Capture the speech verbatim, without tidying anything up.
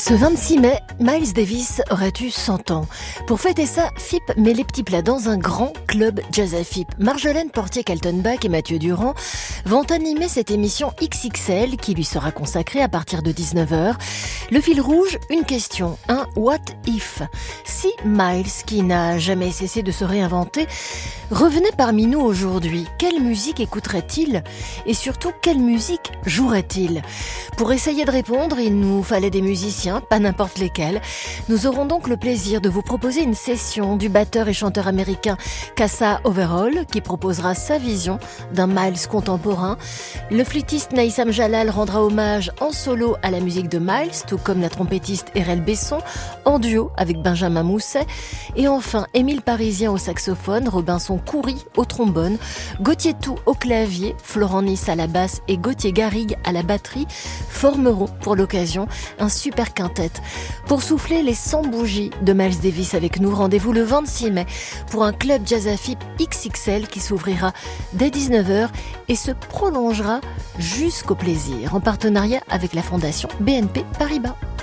Ce vingt-six mai, Miles Davis aurait eu cent ans. Pour fêter ça, F I P met les petits plats dans un grand club jazz à F I P. Marjolaine Portier-Kaltenbach et Mathieu Durand vont animer cette émission X X L qui lui sera consacrée à partir de dix-neuf heures. Le fil rouge, une question, un what if. Si Miles, qui n'a jamais cessé de se réinventer, revenait parmi nous aujourd'hui, quelle musique écouterait-il? Et surtout, quelle musique jouerait-il? Pour essayer de répondre, il nous fallait des musiciens, pas n'importe lesquels. Nous aurons donc le plaisir de vous proposer une session du batteur et chanteur américain Kassa Overall, qui proposera sa vision d'un Miles contemporain. Le flûtiste Naïsam Jalal rendra hommage en solo à la musique de Miles, tout comme la trompettiste Erel Besson, en duo avec Benjamin Mousset. Et enfin, Émile Parisien au saxophone, Robinson Coury au trombone, Gauthier Tout au clavier, Florent Nice à la basse et Gauthier Garrigue à la batterie formeront pour l'occasion un super quintet. Pour souffler les cent bougies de Miles Davis avec nous, rendez-vous le vingt-six mai pour un club jazz à F I P X X L qui s'ouvrira dès dix-neuf heures et se prolongera jusqu'au plaisir en partenariat avec la fondation B N P Paribas.